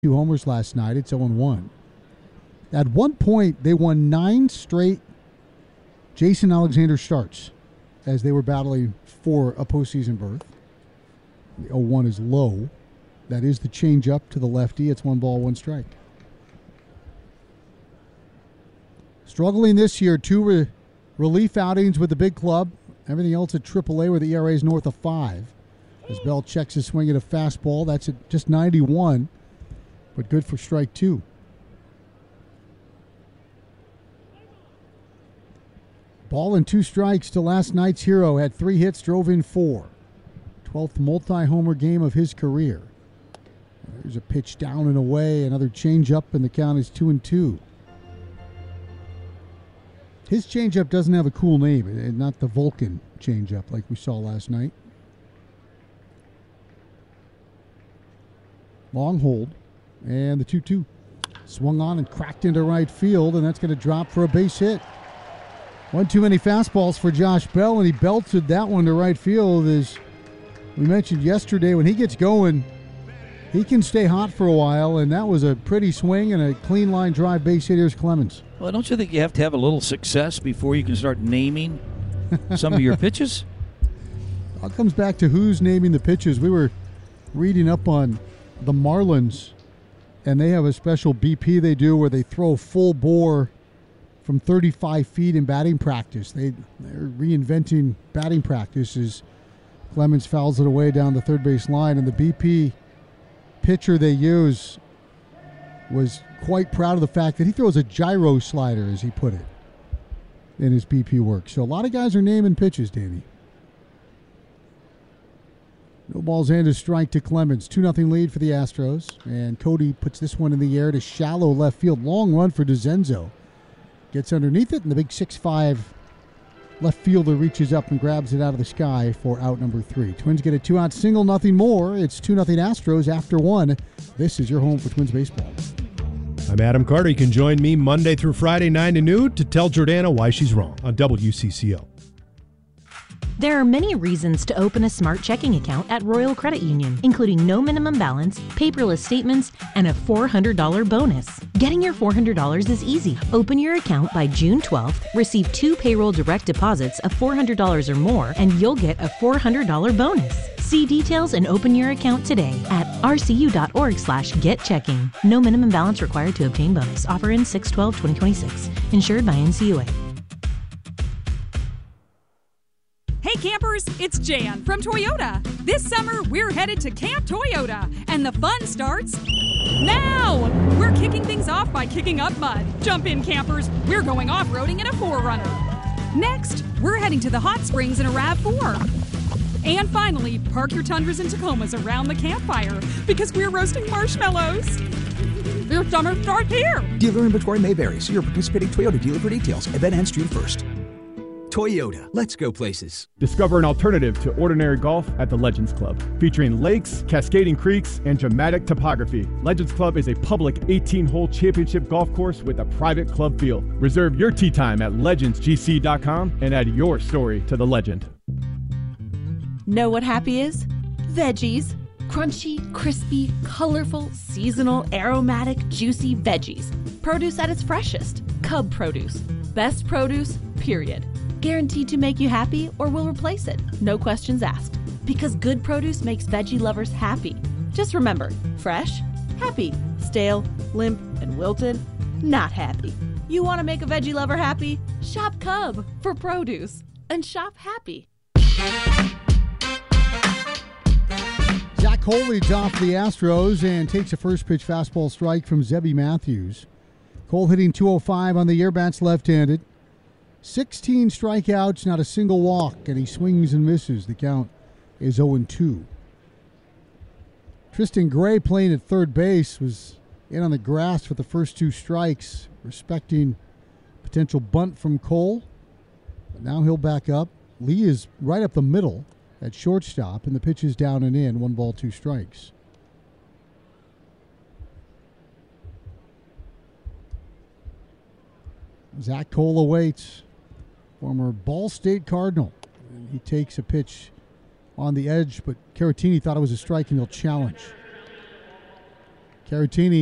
2 homers last night. It's 0-1. At one point, they won 9 straight Jason Alexander starts as they were battling for a postseason berth. The 0-1 is low. That is the changeup to the lefty. It's 1 ball, 1 strike. Struggling this year, 2 relief outings with the big club. Everything else at AAA where the ERA is north of 5. As Bell checks his swing at a fastball, that's at just 91, but good for strike 2. Ball and 2 strikes to last night's hero. Had 3 hits, drove in 4. 12th multi-homer game of his career. There's a pitch down and away, another changeup, and the count is 2-2. His changeup doesn't have a cool name, and not the Vulcan changeup like we saw last night. Long hold, and the 2-2. Swung on and cracked into right field, and that's going to drop for a base hit. One too many fastballs for Josh Bell, and he belted that one to right field. As we mentioned yesterday, when he gets going, he can stay hot for a while, and that was a pretty swing and a clean line drive base hit. Here's Clemens. Well, don't you think you have to have a little success before you can start naming some of your pitches? It all comes back to who's naming the pitches. We were reading up on the Marlins, and they have a special BP they do where they throw full bore from 35 feet in batting practice. They're reinventing batting practice as Clemens fouls it away down the third base line, and the BP pitcher they use was quite proud of the fact that he throws a gyro slider, as he put it, in his BP work. So a lot of guys are naming pitches, Danny. No balls and a strike to Clemens. 2-0 lead for the Astros. And Cody puts this one in the air to shallow left field. Long run for DeZenzo. Gets underneath it, and the big 6'5" left fielder reaches up and grabs it out of the sky for out number 3. Twins get a 2-out single, nothing more. It's 2-0 Astros after 1. This is your home for Twins baseball. I'm Adam Carter. You can join me Monday through Friday, 9 to noon, to tell Jordana why she's wrong on WCCO. There are many reasons to open a smart checking account at Royal Credit Union, including no minimum balance, paperless statements, and a $400 bonus. Getting your $400 is easy. Open your account by June 12th, receive 2 payroll direct deposits of $400 or more, and you'll get a $400 bonus. See details and open your account today at rcu.org/getchecking. No minimum balance required to obtain bonus. Offer in 6/12/2026. Insured by NCUA. Hey campers, it's Jan from Toyota. This summer, we're headed to Camp Toyota, and the fun starts now! We're kicking things off by kicking up mud. Jump in, campers. We're going off-roading in a 4Runner. Next, we're heading to the hot springs in a RAV4. And finally, park your Tundras and Tacomas around the campfire because we're roasting marshmallows. Your summer starts here. Dealer inventory may vary. See your participating Toyota dealer for details. Event ends June 1st. Toyota, let's go places. Discover an alternative to ordinary golf at the Legends Club. Featuring lakes, cascading creeks, and dramatic topography, Legends Club is a public 18-hole championship golf course with a private club feel. Reserve your tee time at legendsgc.com and add your story to the legend. Know what happy is? Veggies. Crunchy, crispy, colorful, seasonal, aromatic, juicy veggies. Produce at its freshest. Cub produce. Best produce, period. Guaranteed to make you happy or will replace it. No questions asked. Because good produce makes veggie lovers happy. Just remember, fresh, happy. Stale, limp, and wilted, not happy. You want to make a veggie lover happy? Shop Cub for produce. And shop happy. Zach Cole leads off the Astros and takes a first pitch fastball strike from Zebby Matthews. Cole hitting .205 on the year, bats left-handed. 16 strikeouts, not a single walk, and he swings and misses. The count is 0-2. Tristan Gray, playing at third base, was in on the grass for the first 2 strikes, respecting potential bunt from Cole. But now he'll back up. Lee is right up the middle at shortstop, and the pitch is down and in. 1 ball, 2 strikes. Zach Cole awaits. Former Ball State Cardinal. He takes a pitch on the edge, but Caratini thought it was a strike, and he'll challenge. Caratini